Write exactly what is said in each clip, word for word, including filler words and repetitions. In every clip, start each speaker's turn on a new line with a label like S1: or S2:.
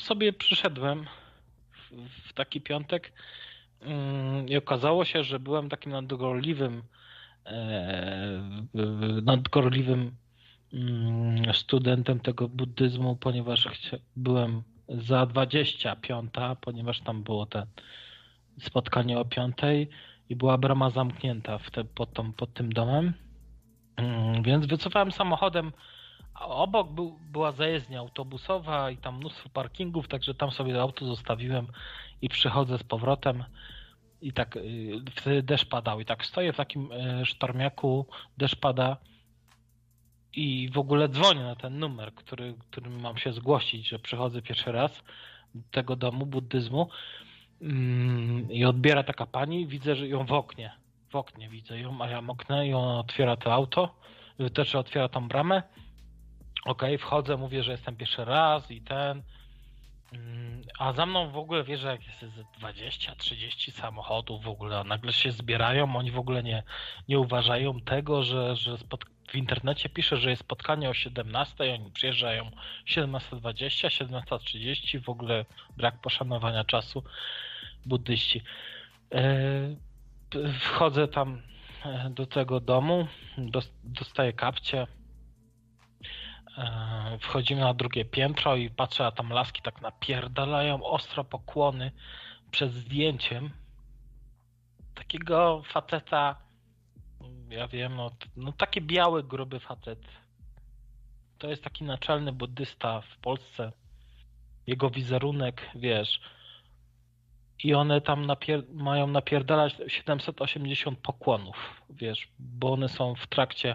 S1: sobie przyszedłem w, w taki piątek yy, i okazało się, że byłem takim nadgorliwym yy, nadgorliwym yy, studentem tego buddyzmu, ponieważ chcia, byłem za dwadzieścia piąta, ponieważ tam było te spotkanie o piątej i była brama zamknięta w te, pod, tą, pod tym domem. Więc wycofałem samochodem, a obok był, była zajezdnia autobusowa i tam mnóstwo parkingów, także tam sobie auto zostawiłem i przychodzę z powrotem i tak wtedy deszcz padał i tak stoję w takim sztormiaku, deszcz pada i w ogóle dzwonię na ten numer, który, którym mam się zgłosić, że przychodzę pierwszy raz do tego domu buddyzmu. I odbiera taka pani, widzę, że ją w oknie, w oknie widzę ją, a ja moknę i ona otwiera to auto, też otwiera tą bramę. Okej, okay, wchodzę, mówię, że jestem pierwszy raz i ten, a za mną w ogóle wiesz, że jak jest dwadzieścia trzydzieści samochodów w ogóle, nagle się zbierają, oni w ogóle nie, nie uważają tego, że, że spod... w internecie pisze, że jest spotkanie o siedemnastej, oni przyjeżdżają siedemnasta dwadzieścia, siedemnasta trzydzieści, w ogóle brak poszanowania czasu, buddyści. Wchodzę tam do tego domu, dostaję kapcie, wchodzimy na drugie piętro i patrzę, a tam laski tak napierdalają ostro pokłony przed zdjęciem takiego faceta, ja wiem, no, no taki biały, gruby facet. To jest taki naczelny buddysta w Polsce. Jego wizerunek, wiesz, i one tam napier- mają napierdalać siedemset osiemdziesiąt pokłonów, wiesz, bo one są w trakcie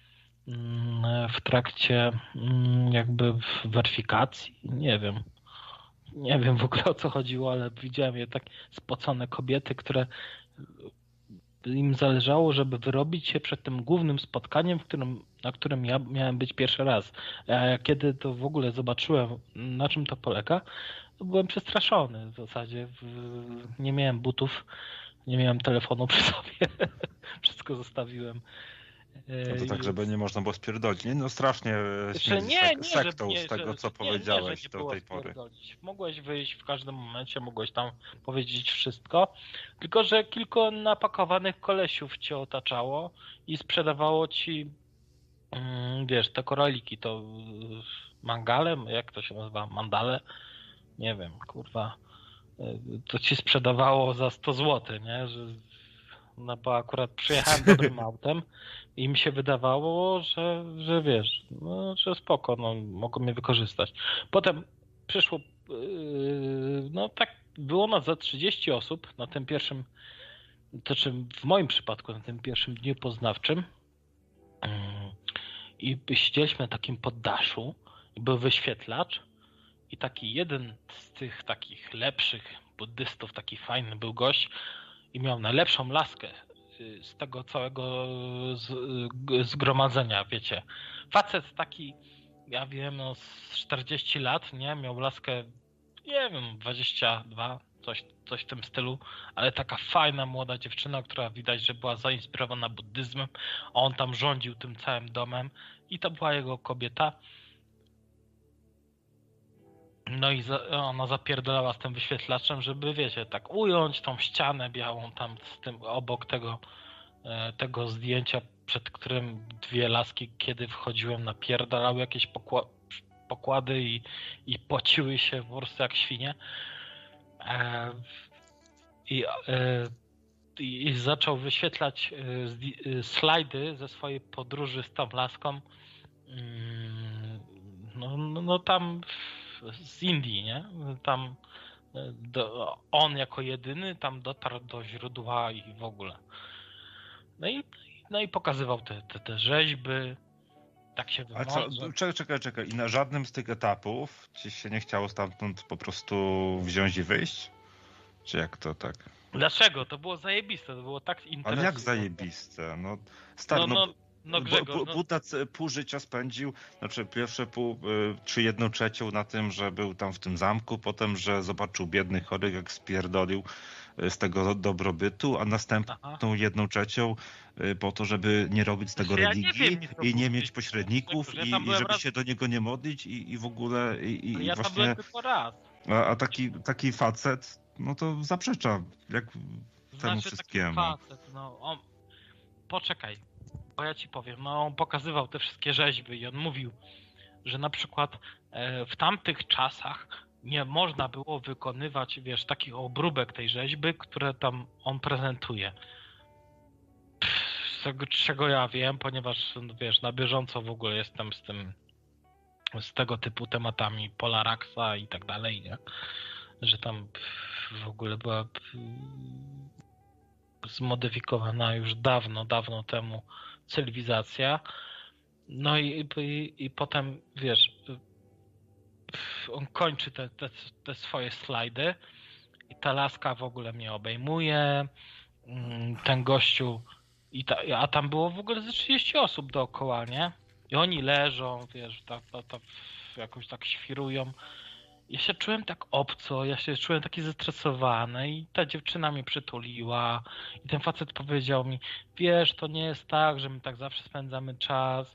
S1: w trakcie jakby weryfikacji, nie wiem, nie wiem w ogóle o co chodziło, ale widziałem je tak spocone kobiety, które im zależało, żeby wyrobić się przed tym głównym spotkaniem, w którym, na którym ja miałem być pierwszy raz. A kiedy to w ogóle zobaczyłem, na czym to polega, to byłem przestraszony w zasadzie. Nie miałem butów, nie miałem telefonu przy sobie. Wszystko zostawiłem.
S2: No to tak, żeby nie można było spierdolić. Nie, no strasznie
S1: nie, nie,
S2: sektą
S1: nie,
S2: z tego,
S1: że,
S2: co
S1: nie,
S2: powiedziałeś
S1: nie, że nie
S2: do tej pory.
S1: Mogłeś wyjść w każdym momencie, mogłeś tam powiedzieć wszystko, tylko że kilku napakowanych kolesiów cię otaczało i sprzedawało ci, wiesz, te koraliki, to mangalem, jak to się nazywa, mandale? Nie wiem, kurwa. To ci sprzedawało za sto złotych, nie? Że no bo akurat przyjechałem dobrym autem i mi się wydawało, że, że wiesz, no, że spoko, no, mogą mnie wykorzystać. Potem przyszło, yy, no tak, było nas za trzydzieści osób na tym pierwszym, to czym w moim przypadku na tym pierwszym dniu poznawczym yy, i siedzieliśmy na takim poddaszu i był wyświetlacz i taki jeden z tych takich lepszych buddystów, taki fajny był gość, i miał najlepszą laskę z tego całego zgromadzenia, wiecie. Facet taki, ja wiem, no z czterdzieści lat, nie? Miał laskę, nie wiem, dwadzieścia dwa, coś, coś w tym stylu, ale taka fajna, młoda dziewczyna, która widać, że była zainspirowana buddyzmem, a on tam rządził tym całym domem i to była jego kobieta. No i za, ona zapierdalała z tym wyświetlaczem, żeby, wiecie, tak ująć tą ścianę białą tam z tym obok tego, tego zdjęcia, przed którym dwie laski, kiedy wchodziłem, napierdalały jakieś pokła- pokłady i, i pociły się po prostu jak świnie. E, i, e, i zaczął wyświetlać e, slajdy ze swojej podróży z tą laską. No, no, no tam z Indii, nie? Tam do, on jako jedyny tam dotarł do źródła i w ogóle. No i, no i pokazywał te, te, te rzeźby, tak się
S2: A co, czekaj, czekaj, czekaj. I na żadnym z tych etapów ci się nie chciało stamtąd po prostu wziąć i wyjść? Czy jak to tak?
S1: Dlaczego? To było zajebiste, to było tak interesujące.
S2: Ale jak zajebiste? No, stary, no, no, no Grzegorz, no... Buddha pół życia spędził, znaczy pierwsze pół, czy jedną trzecią na tym, że był tam w tym zamku, potem, że zobaczył biednych chorych, jak spierdolił z tego dobrobytu, a następną Aha. jedną trzecią po to, żeby nie robić z tego ja religii nie wiem, i nie mieć pośredników ja i, i żeby raz... się do niego nie modlić i, i w ogóle i, i
S1: ja
S2: właśnie...
S1: tam byłem tylko raz.
S2: A, a taki, taki facet, no to zaprzecza jak
S1: znaczy,
S2: temu wszystkiemu.
S1: Taki facet, no on... Poczekaj, bo ja ci powiem, no on pokazywał te wszystkie rzeźby i on mówił, że na przykład e, w tamtych czasach nie można było wykonywać, wiesz, takich obróbek tej rzeźby, które tam on prezentuje. Z tego, czego ja wiem, ponieważ, wiesz, na bieżąco w ogóle jestem z tym, z tego typu tematami Polaraxa i tak dalej, nie? Że tam w ogóle była zmodyfikowana już dawno, dawno temu cywilizacja. No i, i, i potem, wiesz, on kończy te, te, te swoje slajdy i ta laska w ogóle mnie obejmuje, ten gościu, i ta, a tam było w ogóle ze trzydzieści osób dookoła, nie? I oni leżą, wiesz, tak, tak, tak, jakoś tak świrują. Ja się czułem tak obco, ja się czułem taki zestresowany i ta dziewczyna mnie przytuliła i ten facet powiedział mi, wiesz, to nie jest tak, że my tak zawsze spędzamy czas.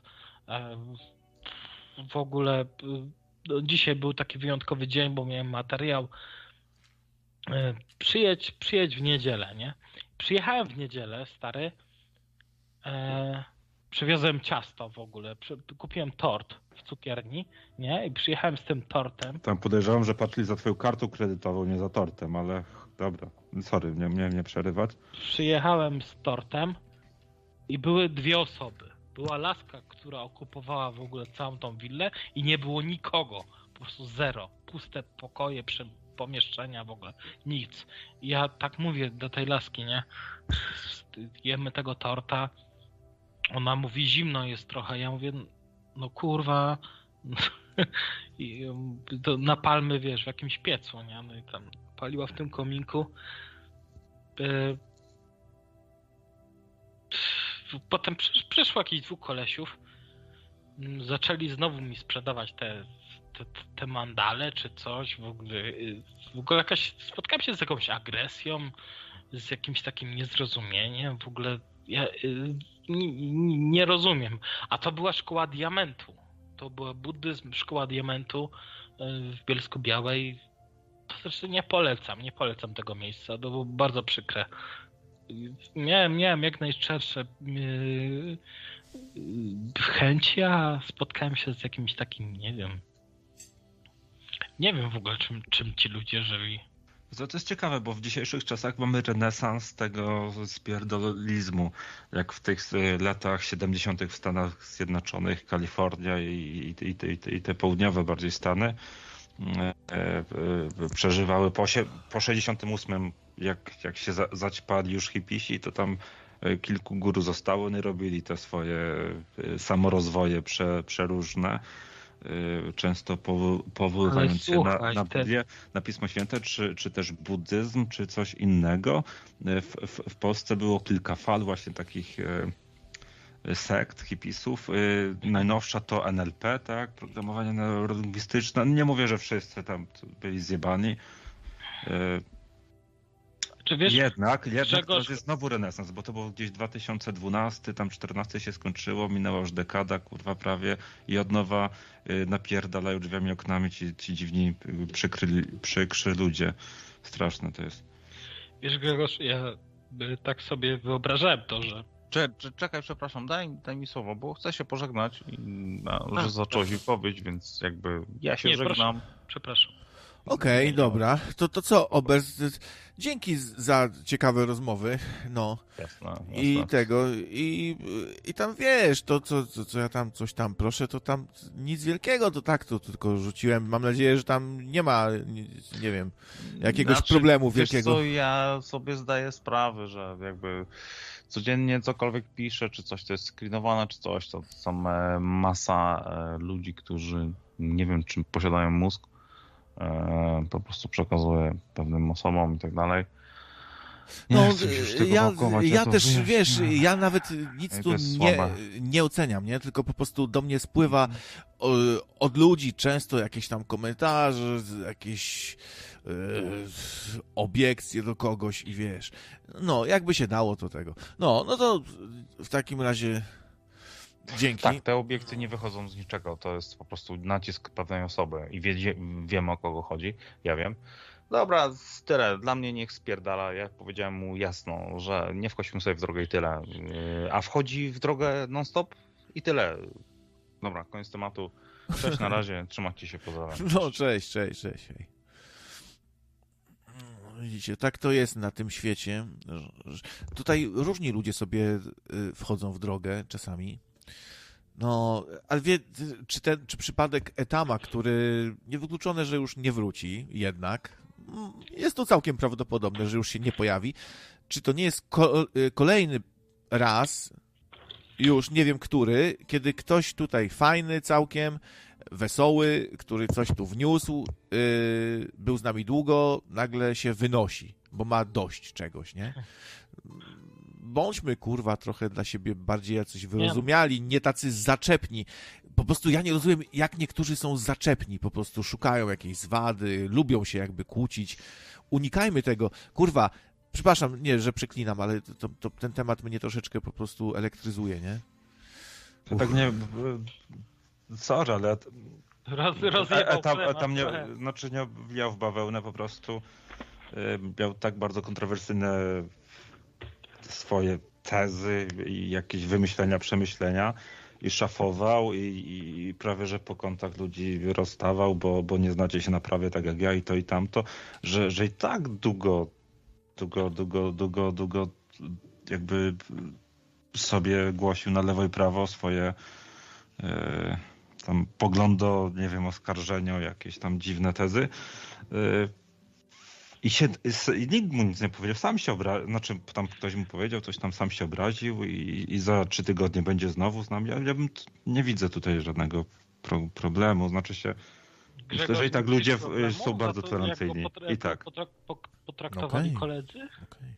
S1: W ogóle no, dzisiaj był taki wyjątkowy dzień, bo miałem materiał. Przyjedź, przyjedź w niedzielę, nie? Przyjechałem w niedzielę, stary. E, przywiozłem ciasto w ogóle. Przy, kupiłem tort w cukierni, nie? I przyjechałem z tym tortem.
S2: Tam podejrzewam, że patrzyli za twoją kartą kredytową, nie za tortem, ale dobra. Sorry, nie miałem nie przerywać.
S1: Przyjechałem z tortem i były dwie osoby. Była laska, która okupowała w ogóle całą tą willę i nie było nikogo. Po prostu zero. Puste pokoje, pomieszczenia w ogóle. Nic. I ja tak mówię do tej laski, nie? Jemy tego torta. Ona mówi, zimno jest trochę. Ja mówię, no kurwa. I to napalmy, wiesz, w jakimś piecu, nie? No i tam paliła w tym kominku. Potem przyszło jakichś dwóch kolesiów. Zaczęli znowu mi sprzedawać te, te, te mandale czy coś. W ogóle, w ogóle jakaś, spotkałem się z jakąś agresją, z jakimś takim niezrozumieniem. W ogóle ja nie, nie rozumiem. A to była szkoła diamentu. To był buddyzm, szkoła diamentu w Bielsku-Białej. Zresztą nie polecam, nie polecam tego miejsca. To było bardzo przykre. Miałem, miałem jak najszczersze yy, chęci, a spotkałem się z jakimś takim, nie wiem, nie wiem w ogóle czym, czym ci ludzie żyli.
S2: To, to jest ciekawe, bo w dzisiejszych czasach mamy renesans tego spierdolizmu, jak w tych latach siedemdziesiątych w Stanach Zjednoczonych, Kalifornia i, i, i, i te południowe bardziej Stany e, e, przeżywały po, się, po sześćdziesiątym ósmym, jak, jak się za, zaćpali już hipisi, to tam kilku guru zostało, oni robili te swoje samorozwoje prze, przeróżne. Często powołując się na, na Biblię, na Pismo Święte, czy, czy też buddyzm, czy coś innego. W, w, w Polsce było kilka fal właśnie takich sekt, hipisów. Najnowsza to N L P, tak? Programowanie neurolingwistyczne. Nie mówię, że wszyscy tam byli zjebani.
S1: Czy wiesz,
S2: jednak, jednak czego... to jest znowu renesans, bo to było gdzieś dwa tysiące dwunasty, tam czternasty się skończyło, minęła już dekada, kurwa prawie i od nowa y, napierdalają drzwiami, oknami ci, ci dziwni przykry, przykrzy ludzie. Straszne to jest.
S1: Wiesz, Grzegorz, ja tak sobie wyobrażałem to, że...
S3: Czekaj, przepraszam, daj, daj mi słowo, bo chcę się pożegnać, i, no, że zacząłeś wypowiedź, więc jakby ja się
S1: Nie,
S3: żegnam.
S1: Proszę. Przepraszam.
S4: Okej, okay, dobra. To, to co, Obers, dzięki za ciekawe rozmowy, no.
S3: Jasne, jasne.
S4: I tego, i, i tam wiesz, to co, co, co ja tam coś tam proszę, to tam nic wielkiego, to tak, to tylko rzuciłem. Mam nadzieję, że tam nie ma, nie, nie wiem, jakiegoś znaczy, problemu wielkiego.
S3: Wiesz co, ja sobie zdaję sprawę, że jakby codziennie cokolwiek piszę, czy coś to jest screenowane, czy coś, to są masa ludzi, którzy nie wiem, czym posiadają mózg, po prostu przekazuje pewnym osobom i tak dalej.
S4: Nie no, ja, ja, ja też, wiesz, wiesz, ja nawet nic tu nie, nie oceniam, nie? Tylko po prostu do mnie spływa o, od ludzi często jakieś tam komentarze, jakieś e, obiekcje do kogoś i wiesz, no, jakby się dało to tego. No, no to w takim razie Dzięki.
S3: Tak, te obiekty nie wychodzą z niczego, to jest po prostu nacisk pewnej osoby i wie, wiemy, o kogo chodzi, ja wiem. Dobra, tyle, dla mnie niech spierdala, ja powiedziałem mu jasno, że nie wchodźmy sobie w drogę i tyle, a wchodzi w drogę non-stop i tyle. Dobra, koniec tematu, cześć, na razie, trzymajcie się, pozdrawiam.
S4: No, cześć, cześć, cześć. Widzicie, tak to jest na tym świecie. Tutaj różni ludzie sobie wchodzą w drogę czasami. No, ale wie, czy, ten, czy przypadek Etama, który niewykluczone, że już nie wróci jednak, jest to całkiem prawdopodobne, że już się nie pojawi. Czy to nie jest ko- kolejny raz, już nie wiem który, kiedy ktoś tutaj fajny całkiem, wesoły, który coś tu wniósł, yy, był z nami długo, nagle się wynosi, bo ma dość czegoś, nie? Bądźmy, kurwa, trochę dla siebie bardziej jacyś wyrozumiali, nie tacy zaczepni. Po prostu ja nie rozumiem, jak niektórzy są zaczepni, po prostu szukają jakiejś zwady, lubią się jakby kłócić. Unikajmy tego. Kurwa, przepraszam, nie, że przeklinam, ale to, to, ten temat mnie troszeczkę po prostu elektryzuje, nie?
S2: To tak nie... Sorry, ale...
S1: Roz, rozjebał
S2: tam, tam nie, znaczy nie wbijał w bawełnę po prostu. Miał tak bardzo kontrowersyjne swoje tezy i jakieś wymyślenia, przemyślenia i szafował i, i prawie, że po kątach ludzi rozstawał, bo, bo nie znacie się na prawie tak jak ja i to i tamto, że, że i tak długo, długo, długo, długo, długo jakby sobie głosił na lewo i prawo swoje yy, tam poglądo, nie wiem, oskarżenia, jakieś tam dziwne tezy. Yy, I, się, I nikt mu nic nie powiedział, sam się obraził, znaczy tam ktoś mu powiedział, coś tam sam się obraził i, i za trzy tygodnie będzie znowu z nami. Ja, ja bym t- nie widzę tutaj żadnego pro, problemu, znaczy się, Grzegorz, myślę, że i tak ludzie w, są bardzo tolerancyjni.
S1: Potra-
S2: I tak.
S1: Potra- potraktowali okay. koledzy?
S4: Okay.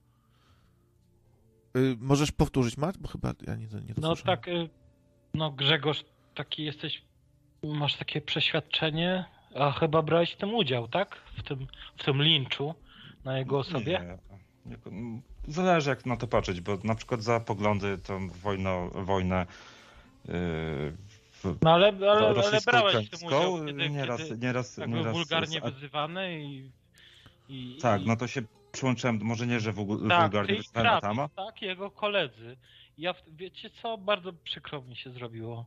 S4: Y, możesz powtórzyć, Mat? Bo chyba ja nie, nie
S1: No tak, y, no Grzegorz, taki jesteś, masz takie przeświadczenie, a chyba brałeś w tym udział, tak? W tym, w tym linczu na jego osobie?
S2: Nie, nie, zależy jak na to patrzeć, bo na przykład za poglądy tą wojno, wojnę yy, w,
S1: no ale, ale, ale brałeś w tym udział, kiedy,
S2: nieraz,
S1: kiedy
S2: nieraz,
S1: tak
S2: nieraz,
S1: był wulgarnie a... wyzywany i, i...
S2: Tak,
S1: i...
S2: no to się przyłączyłem, może nie, że w,
S1: tak,
S2: wulgarnie wyzywałem Etama.
S1: Tak, jego koledzy. Ja, wiecie co, bardzo przykro mi się zrobiło.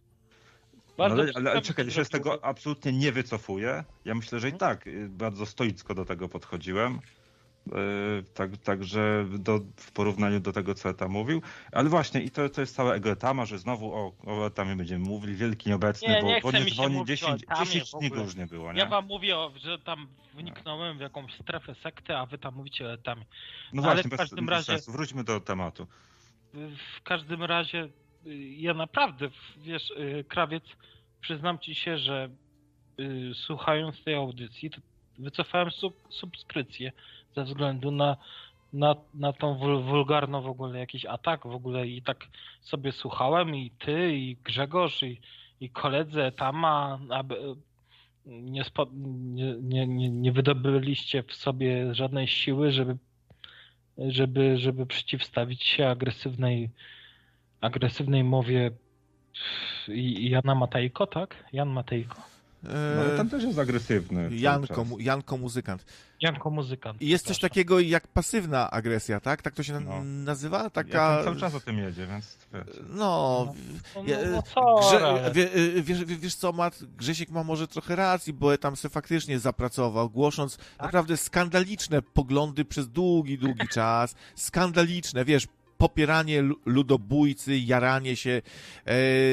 S2: No ale, ale czekaj, ja się z tego absolutnie nie wycofuję. Ja myślę, że i tak bardzo stoicko do tego podchodziłem. Yy, tak, także do, w porównaniu do tego, co Etam mówił. Ale właśnie, i to, to jest całe ego Etama, że znowu o, o Etamie będziemy mówili, wielki nieobecny,
S1: nie,
S2: bo,
S1: nie
S2: bo nie dzwoni
S1: dziesięć
S2: dni już nie było. Nie?
S1: Ja wam mówię, o, że tam wniknąłem w jakąś strefę sekty, a wy tam mówicie o Etamie.
S2: No ale właśnie, w każdym bez, razie, bez sensu. Wróćmy do tematu.
S1: W każdym razie ja naprawdę, wiesz, Krawiec, przyznam ci się, że y, słuchając tej audycji, to wycofałem sub, subskrypcję ze względu na, na, na tą wul, wulgarną w ogóle jakiś atak w ogóle i tak sobie słuchałem i ty, i Grzegorz, i, i koledzy Etama, aby nie, spo, nie, nie, nie, nie wydobyliście w sobie żadnej siły, żeby, żeby, żeby przeciwstawić się agresywnej, agresywnej mowie i Jana Matejko, tak? Jan Matejko.
S2: No, ale tam też jest agresywny.
S4: Janko, Janko muzykant.
S1: Janko muzykant.
S4: I jest coś takiego jak pasywna agresja, tak? Tak to się no. nazywa? Taka...
S2: Ja cały czas o tym jedzie, więc...
S4: No,
S1: no, no, no co?
S4: Grze... Wie, wiesz, wiesz co, Mat? Grzesiek ma może trochę racji, bo tam se faktycznie zapracował, głosząc tak? naprawdę skandaliczne poglądy przez długi, długi czas. Skandaliczne, wiesz, popieranie ludobójcy, jaranie się... E...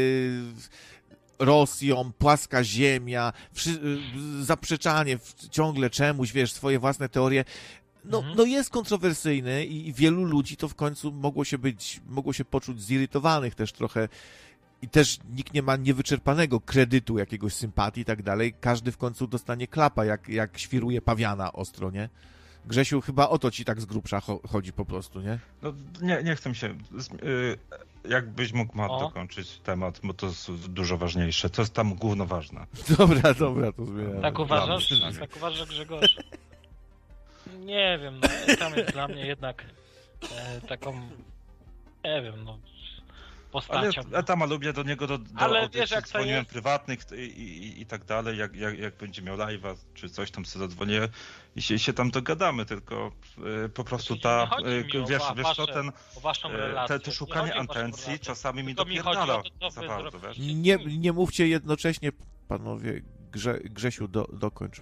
S4: Rosją, płaska ziemia, wszy- zaprzeczanie ciągle czemuś, wiesz, swoje własne teorie, no, mhm. no jest kontrowersyjny i wielu ludzi to w końcu mogło się być, mogło się poczuć zirytowanych też trochę i też nikt nie ma niewyczerpanego kredytu jakiegoś sympatii i tak dalej, każdy w końcu dostanie klapa, jak, jak świruje pawiana ostro, nie? Grzesiu, chyba o to ci tak z grubsza chodzi po prostu, nie?
S2: No, nie, nie chcę się... Jakbyś mógł, Mat, dokończyć temat, bo to jest dużo ważniejsze. To jest tam główno ważne.
S4: Dobra, dobra, to zmieniamy.
S1: Tak uważasz? Tak uważasz, Grzegorz? Nie wiem, no, tam jest dla mnie jednak e, taką... Nie wiem, no... postacią.
S2: Ale ja tam lubię do niego do, do
S1: ale wiesz, jak to jest?
S2: prywatnych i, i, i tak dalej, jak, jak, jak będzie miał live'a, czy coś tam sobie zadzwonię i się, się tam dogadamy, tylko y, po prostu ta, y, wiesz,
S1: wa-
S2: wiesz co, ten,
S1: y,
S2: te, to szukanie intencji czasami mi dopierdala za bardzo, wiesz.
S4: Nie, nie mówcie jednocześnie, panowie, Grze, Grzesiu, do, dokończ.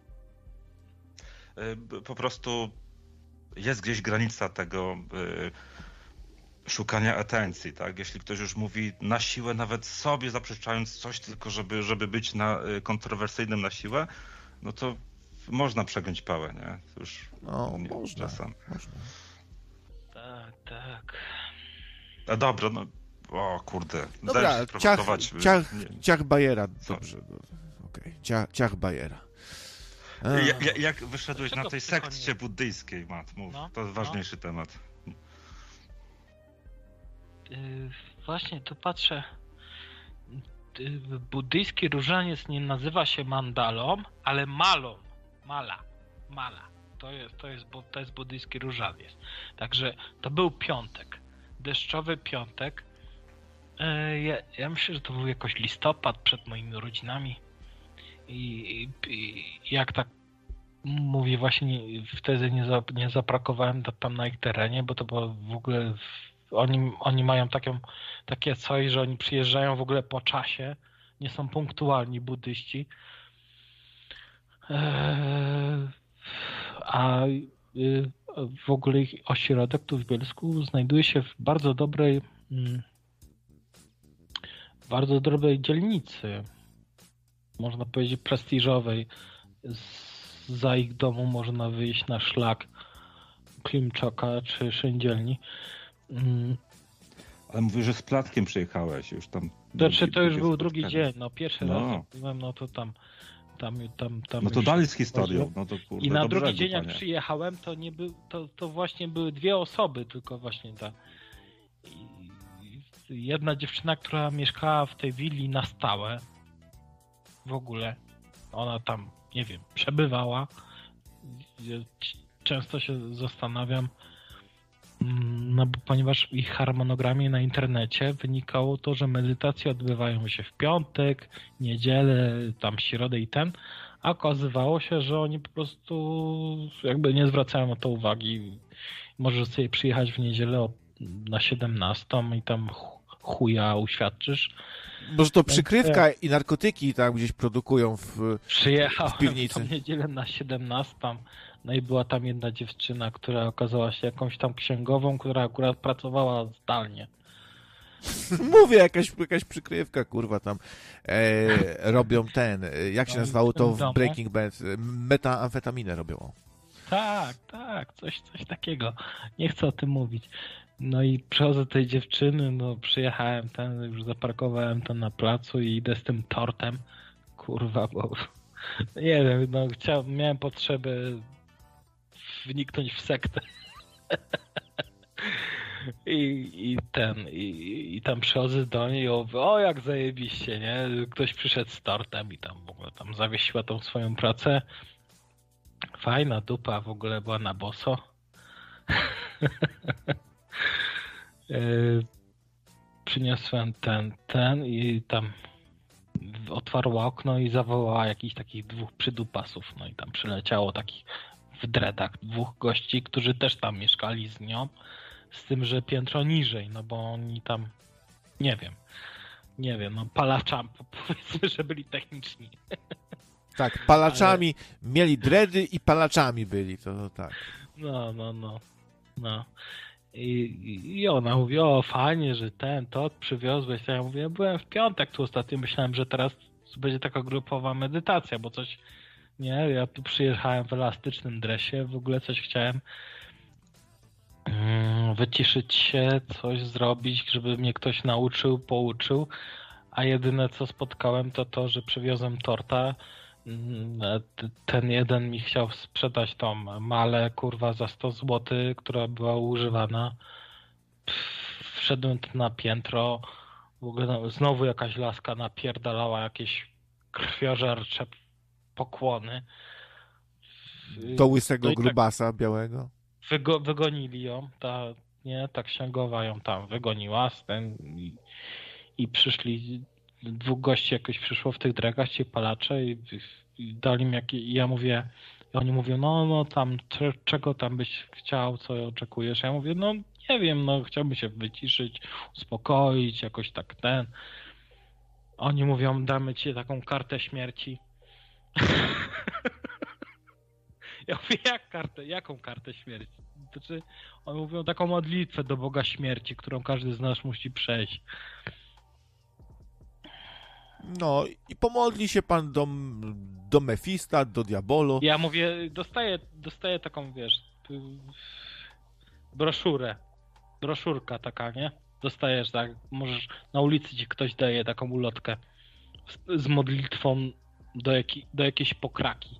S2: Y, po prostu jest gdzieś granica tego y, szukania atencji, tak? Jeśli ktoś już mówi na siłę, nawet sobie zaprzeczając coś, tylko żeby, żeby być na, kontrowersyjnym na siłę, no to można przegiąć pałę, nie? To już
S4: no, nie, można, czasem. można.
S1: Tak, tak.
S2: A dobra, no, o kurde.
S4: Dobra, ciach, ciach, ciach Bajera, dobrze. Okej, okay. ciach, ciach Bajera.
S2: Ja, jak wyszedłeś na tej sekcie buddyjskiej, Mat, mów, no, to jest ważniejszy no. temat.
S1: Yy, właśnie, tu patrzę. Yy, buddyjski różaniec nie nazywa się mandalą, ale malą. Mala. Mala. To jest, to jest, to jest buddyjski różaniec. Także to był piątek. Deszczowy piątek. Yy, ja, ja myślę, że to był jakoś listopad przed moimi urodzinami. I, i jak tak mówię, właśnie wtedy nie, za, nie zaprakowałem tam na ich terenie, bo to było w ogóle... Oni, oni mają taką, takie coś, że oni przyjeżdżają w ogóle po czasie, nie są punktualni buddyści. Eee, a y, w ogóle ich ośrodek tu w Bielsku znajduje się w bardzo dobrej mm, bardzo dobrej dzielnicy. Można powiedzieć prestiżowej. Za ich domu można wyjść na szlak Klimczoka czy Szyndzielni. Mm.
S2: Ale mówisz, że z Plackiem przyjechałeś już tam.
S1: Znaczy to już był drugi dzień, no pierwszy no. raz byłem, no to tam tam, tam, tam
S2: no to dalej z historią. No to, kurde,
S1: i na drugi brzegu, dzień jak panie. przyjechałem, to nie był, to, to właśnie były dwie osoby, tylko właśnie ta I jedna dziewczyna, która mieszkała w tej willi na stałe w ogóle, ona tam, nie wiem, przebywała. Często się zastanawiam, no bo ponieważ w ich harmonogramie na internecie wynikało to, że medytacje odbywają się w piątek, niedzielę, tam środę i ten, a okazywało się, że oni po prostu jakby nie zwracają na to uwagi. Możesz sobie przyjechać w niedzielę na siedemnastą i tam chuja uświadczysz.
S4: Może to przykrywka i narkotyki tam gdzieś produkują w,
S1: Przyjechałem
S4: w piwnicy.
S1: w niedzielę na siedemnastą. No i była tam jedna dziewczyna, która okazała się jakąś tam księgową, która akurat pracowała zdalnie.
S4: Mówię, jakaś, jakaś przykrywka, kurwa, tam e, robią ten, jak się no nazywało to w Breaking Bad, metamfetaminę robią.
S1: Tak, tak, coś, coś takiego. Nie chcę o tym mówić. No i przychodzę do tej dziewczyny, no przyjechałem ten, już zaparkowałem to na placu i idę z tym tortem. Kurwa, bo nie wiem, no chciałem, miałem potrzebę wniknąć w sektę. I, i ten, i, i tam przychodzę do niej i mówię, o jak zajebiście, nie? Ktoś przyszedł z tortem i tam w ogóle tam zawiesiła tą swoją pracę. Fajna dupa w ogóle była na boso. Przyniosłem ten, ten i tam otwarła okno i zawołała jakichś takich dwóch przydupasów. No i tam przyleciało takich w dreadach dwóch gości, którzy też tam mieszkali z nią, z tym, że piętro niżej, no bo oni tam, nie wiem, nie wiem, no palaczami, powiedzmy, że byli techniczni.
S4: Tak, palaczami, ale... mieli dready i palaczami byli, to, to tak.
S1: No, no, no, no. I, I ona mówi, o fajnie, że ten, to przywiozłeś. Ja mówię, ja byłem w piątek tu ostatnio, myślałem, że teraz będzie taka grupowa medytacja, bo coś, nie, ja tu przyjechałem w elastycznym dresie, w ogóle coś chciałem um, wyciszyć się, coś zrobić, żeby mnie ktoś nauczył, pouczył, a jedyne co spotkałem to to, że przywiozłem torta. Ten jeden mi chciał sprzedać tą malę, kurwa, za sto złotych, która była używana. Wszedłem tu na piętro, w ogóle znowu jakaś laska napierdalała jakieś krwiożercze pokłony.
S4: Do łysego
S1: no
S4: grubasa tak białego?
S1: Wygo, wygonili ją, ta, nie, ta księgowa ją tam wygoniła z ten i, i przyszli, dwóch gości jakoś przyszło w tych dragach, ci palacze i, i dali mi jakieś, i ja mówię, i oni mówią, no, no tam, czego tam byś chciał, co oczekujesz? Ja mówię, no nie wiem, no chciałbym się wyciszyć, uspokoić, jakoś tak ten. Oni mówią, damy ci taką kartę śmierci. Ja mówię, jak kartę, jaką kartę śmierci? Znaczy, oni mówią taką modlitwę do Boga śmierci, którą każdy z nas musi przejść.
S4: No i pomodli się pan do, do Mefista, do Diabolo.
S1: Ja mówię, dostaję, dostaję taką, wiesz, broszurę. Broszurka taka, nie? Dostajesz tak, możesz, na ulicy ci ktoś daje taką ulotkę z, z modlitwą do, jaki, do jakiejś pokraki.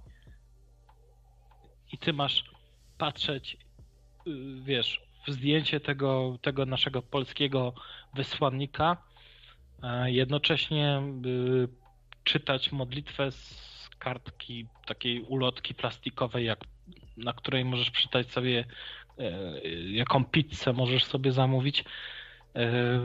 S1: I ty masz patrzeć, wiesz, w zdjęcie tego, tego naszego polskiego wysłannika, a jednocześnie y, czytać modlitwę z kartki, takiej ulotki plastikowej, jak, na której możesz przeczytać sobie, y, jaką pizzę możesz sobie zamówić. Y,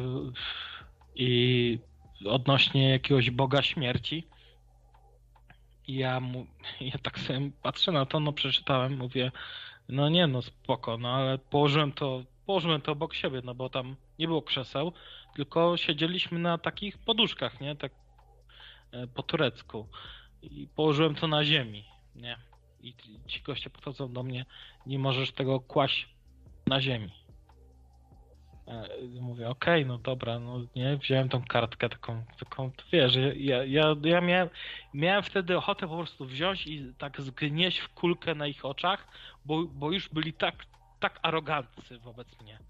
S1: I odnośnie jakiegoś Boga śmierci. I ja, mu, ja tak sobie patrzę na to, no przeczytałem, mówię, no nie no spoko, no ale położyłem to, położyłem to obok siebie, no bo tam nie było krzeseł, tylko siedzieliśmy na takich poduszkach, nie, tak po turecku i położyłem to na ziemi, nie, i ci goście podchodzą do mnie, nie możesz tego kłaść na ziemi. Mówię, okej, okay, no dobra, no nie, wziąłem tą kartkę taką, taką wiesz, ja, ja, ja miałem, miałem wtedy ochotę po prostu wziąć i tak zgnieść w kulkę na ich oczach, bo, bo już byli tak, tak aroganccy wobec mnie.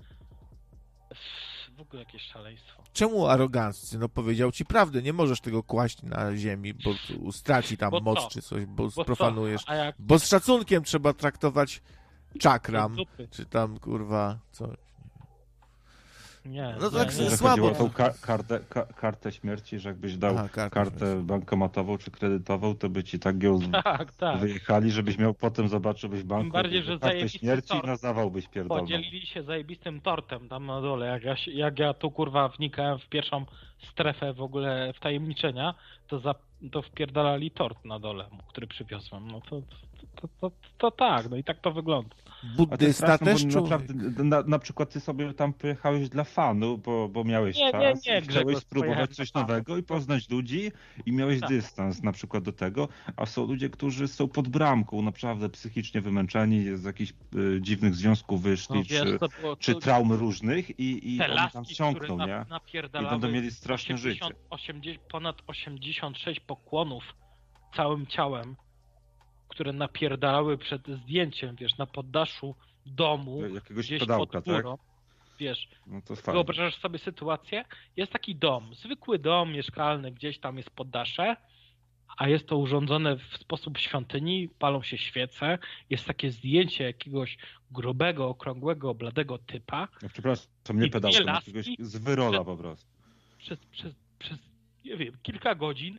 S1: W ogóle jakieś szaleństwo.
S4: Czemu aroganccy? No powiedział ci prawdę, nie możesz tego kłaść na ziemi, bo straci tam
S1: bo
S4: moc
S1: co?
S4: czy coś, bo,
S1: bo
S4: sprofanujesz.
S1: Jak...
S4: Bo z szacunkiem trzeba traktować czakram, czy tam kurwa coś.
S1: Nie,
S4: no tak
S1: nie, nie.
S4: słabo.
S2: Chodziło o tą ka- kartę, ka- kartę śmierci, że jakbyś dał Aha, kartę, kartę bankomatową czy kredytową, to by ci tak ją
S1: tak, tak.
S2: wyjechali, żebyś miał potem zobaczyłbyś banku.
S1: Tym bardziej, że
S2: kartę śmierci i nazawałbyś pierdolną.
S1: Podzielili się zajebistym tortem tam na dole. Jak ja, jak ja tu kurwa wnikałem w pierwszą strefę w ogóle wtajemniczenia, to, za, to wpierdalali tort na dole, który przywiozłem. No to, to, to, to, to tak, no i tak to wygląda.
S4: Buddysta też
S2: no, naprawdę, na, na przykład ty sobie tam pojechałeś dla fanu, bo, bo miałeś
S1: nie,
S2: czas
S1: nie, nie,
S2: i chciałeś spróbować coś nowego
S1: fanu.
S2: i poznać ludzi i miałeś tak. dystans na przykład do tego, a są ludzie, którzy są pod bramką, naprawdę psychicznie wymęczeni, z jakichś y, dziwnych związków wyszli, no, czy, wiesz, było, czy to... traum różnych i, i oni tam wsiąkną,
S1: na,
S2: nie? I będą mieli straszne
S1: osiemdziesiąt,
S2: życie.
S1: osiemdziesiąt, ponad osiemdziesiąt sześć pokłonów całym ciałem, które napierdalały przed zdjęciem, wiesz, na poddaszu domu,
S2: jakiegoś
S1: gdzieś
S2: pedałka,
S1: pod górą,
S2: tak?
S1: Wiesz,
S2: no to
S1: wyobrażasz sobie sytuację? Jest taki dom, zwykły dom mieszkalny, gdzieś tam jest poddasze, a jest to urządzone w sposób świątyni, palą się świece, jest takie zdjęcie jakiegoś grubego, okrągłego, bladego typa.
S2: No, przepraszam, to mnie pedałka, jakiegoś z wyrola przez, po prostu.
S1: Przez, przez, przez, nie wiem, kilka godzin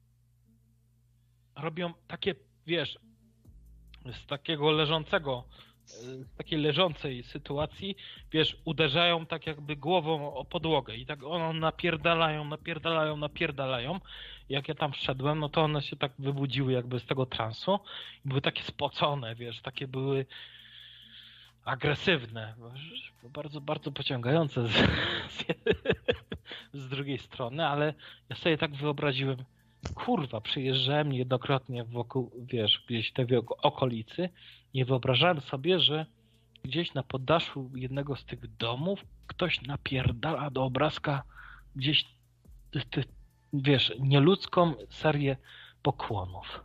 S1: robią takie, wiesz, z takiego leżącego, z takiej leżącej sytuacji, wiesz, uderzają tak jakby głową o podłogę i tak one napierdalają, napierdalają, napierdalają. Jak ja tam wszedłem, no to one się tak wybudziły jakby z tego transu i były takie spocone, wiesz, takie były agresywne, bardzo, bardzo pociągające z, z, z drugiej strony, ale ja sobie tak wyobraziłem, kurwa, przyjeżdżałem niejednokrotnie wokół, wiesz, gdzieś tej okolicy, nie wyobrażałem sobie, że gdzieś na poddaszu jednego z tych domów ktoś napierdala do obrazka gdzieś, ty, ty, wiesz, nieludzką serię pokłonów.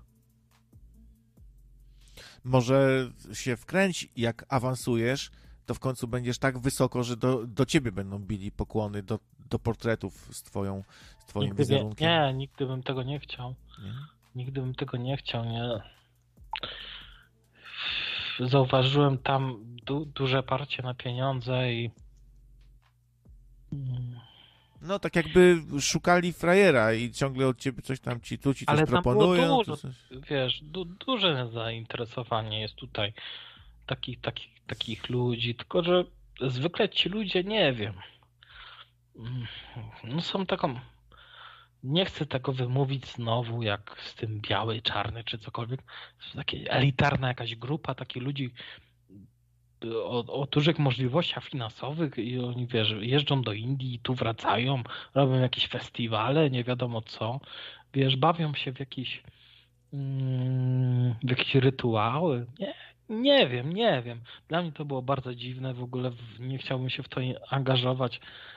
S4: Może się wkręć, jak awansujesz, to w końcu będziesz tak wysoko, że do, do ciebie będą bili pokłony, do, do portretów z twoją, z twoim
S1: nigdy
S4: wizerunkiem.
S1: Nie, nie, nigdy bym tego nie chciał. Nie? Nigdy bym tego nie chciał, nie. Zauważyłem tam du, duże parcie na pieniądze i...
S4: No tak jakby szukali frajera i ciągle od ciebie coś tam ci, tu ci coś
S1: Ale
S4: proponują.
S1: Było dużo,
S4: coś...
S1: Wiesz, du, duże zainteresowanie jest tutaj takich, takich, takich ludzi, tylko że zwykle ci ludzie, nie wiem, no są taką, nie chcę tego wymówić znowu, jak z tym biały, czarny czy cokolwiek, to takie elitarna jakaś grupa takich ludzi o, o dużych możliwościach finansowych i oni, wiesz, jeżdżą do Indii, tu wracają, robią jakieś festiwale, nie wiadomo co, wiesz, bawią się w jakieś mm, w jakieś rytuały, nie, nie wiem, nie wiem. Dla mnie to było bardzo dziwne, w ogóle nie chciałbym się w to angażować.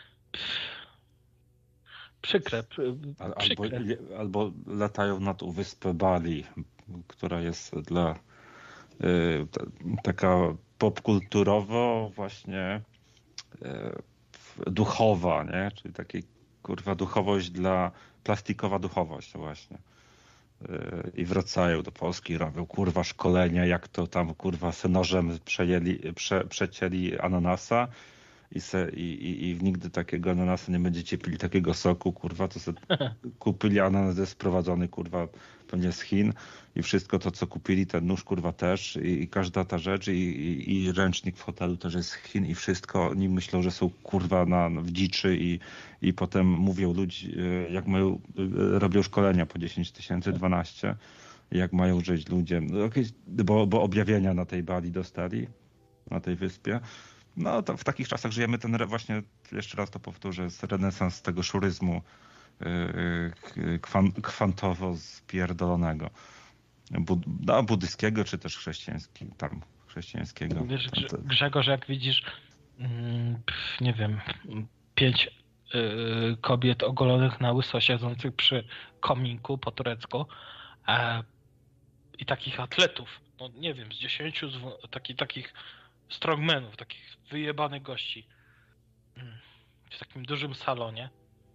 S1: Przykre, przykre.
S2: Albo, albo latają na tą wyspę Bali, która jest dla y, t, taka popkulturowo właśnie y, duchowa, nie? Czyli taki kurwa duchowość dla plastikowa duchowość właśnie. Y, I wracają do Polski, robią kurwa szkolenia, jak to tam kurwa se nożem przejęli, prze, przecięli ananasa. I, se, i, i, i nigdy takiego ananasa nie będziecie pili, takiego soku, kurwa, to sobie kupili ananas jest sprowadzony, kurwa, pewnie z Chin i wszystko to, co kupili, ten nóż, kurwa, też i, i każda ta rzecz i, i, i ręcznik w hotelu też jest z Chin i wszystko, oni myślą, że są, kurwa, na, w dziczy i, i potem mówią ludzi, jak mają, robią szkolenia po dziesięć tysięcy, dwanaście, jak mają żyć ludzie, bo, bo objawienia na tej Bali dostali, na tej wyspie. No to w takich czasach żyjemy, ten właśnie, jeszcze raz to powtórzę, jest renesans tego szuryzmu yy, kwan, kwantowo spierdolonego. Bud, no, buddyjskiego czy też chrześcijańskiego, tam chrześcijańskiego.
S1: Wiesz, Grzegorz, jak widzisz, nie wiem, pięć yy, kobiet ogolonych na łyso siedzących przy kominku po turecku e, i takich atletów, no nie wiem, z dziesięciu taki, takich strongmenów, takich wyjebanych gości w takim dużym salonie.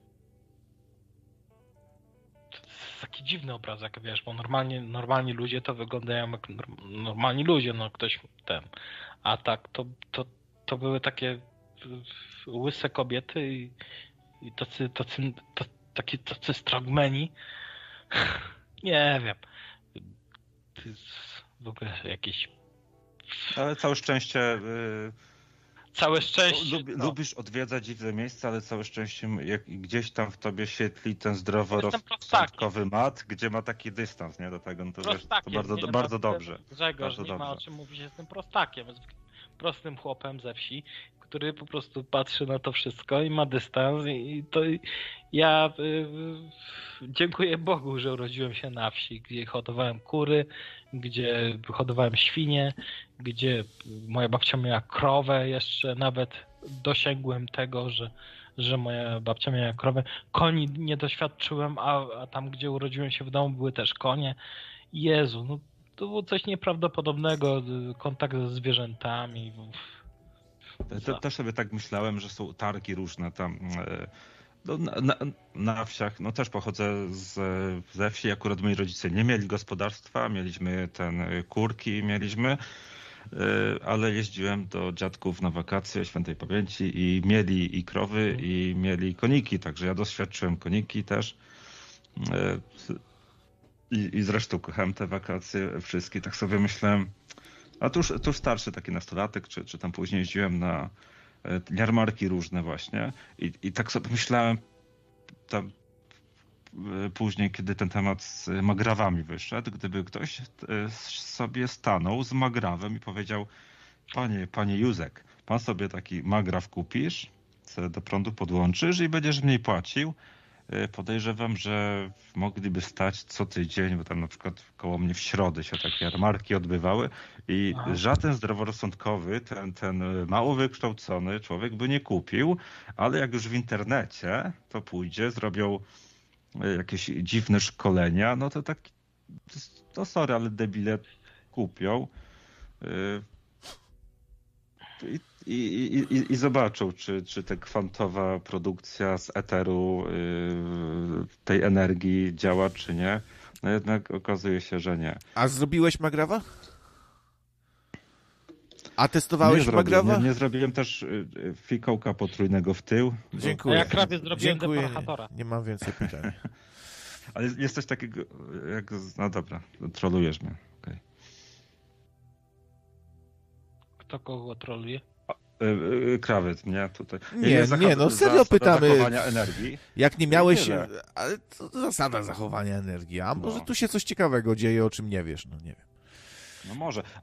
S1: To jest taki dziwny obrazek, wiesz, bo normalnie, normalni ludzie to wyglądają jak normalni ludzie, no ktoś ten. A tak, to, to, to były takie łyse kobiety i, i tacy, tacy, to, taki, tacy strongmeni. Nie wiem. To jest w ogóle jakieś...
S2: Ale całe szczęście... Yy...
S1: Całe szczęście.
S2: Lubi, no. Lubisz odwiedzać dziwne miejsca, ale całe szczęście jak gdzieś tam w tobie świetli ten zdroworozsądkowy mat, gdzie ma taki dystans, nie, do tego, no to, wiesz, to bardzo, nie, bardzo dobrze.
S1: Grzegorz,
S2: bardzo
S1: nie
S2: dobrze.
S1: ma o czym mówić, jestem prostakiem, jest prostym chłopem ze wsi, który po prostu patrzy na to wszystko i ma dystans i to ja y, y, dziękuję Bogu, że urodziłem się na wsi, gdzie hodowałem kury, gdzie hodowałem świnie, gdzie moja babcia miała krowę, jeszcze nawet dosięgłem tego, że, że moja babcia miała krowę. Koni nie doświadczyłem, a, a tam, gdzie urodziłem się w domu, były też konie. Jezu, no to było coś nieprawdopodobnego, kontakt ze zwierzętami.
S2: Te, też sobie tak myślałem, że są targi różne tam no, na, na, na wsiach. No też pochodzę z, ze wsi, akurat moi rodzice nie mieli gospodarstwa, mieliśmy ten kurki, mieliśmy, ale jeździłem do dziadków na wakacje świętej pamięci i mieli i krowy i mieli koniki, także ja doświadczyłem koniki też. I, i zresztą kochałem te wakacje wszystkie, tak sobie myślałem. A tu już, tu już starszy taki nastolatek, czy, czy tam później jeździłem na jarmarki różne właśnie i, i tak sobie myślałem tam później, kiedy ten temat z magrawami wyszedł, gdyby ktoś sobie stanął z magrawem i powiedział: panie, panie Józek, pan sobie taki magraw kupisz, sobie do prądu podłączysz i będziesz mniej płacił. Podejrzewam, że mogliby stać co tydzień, bo tam na przykład koło mnie w środę się takie jarmarki odbywały i Aha. żaden zdroworozsądkowy, ten, ten mało wykształcony człowiek by nie kupił, ale jak już w internecie to pójdzie, zrobią jakieś dziwne szkolenia, no to tak, to sorry, ale debile kupią. I, i, i, i zobaczą, czy, czy ta kwantowa produkcja z eteru yy, tej energii działa, czy nie. No jednak okazuje się, że nie.
S4: A zrobiłeś magrawa? A testowałeś
S2: nie
S4: magrawa?
S2: Nie, nie zrobiłem też fikołka potrójnego w tył.
S4: Dziękuję.
S1: A ja prawie zrobiłem
S4: deparchatora. Nie mam więcej pytań.
S2: Ale jest coś takiego, jak... No dobra, trolujesz mnie. Okay.
S1: Kto kogo troluje?
S2: Krawiec, nie? Tutaj.
S4: Nie, nie, no serio pytamy.
S2: Zachowania energii.
S4: Jak nie miałeś... Ale to zasada zachowania energii. A może no. tu się coś ciekawego dzieje, o czym nie wiesz, no nie wiem.
S2: No może,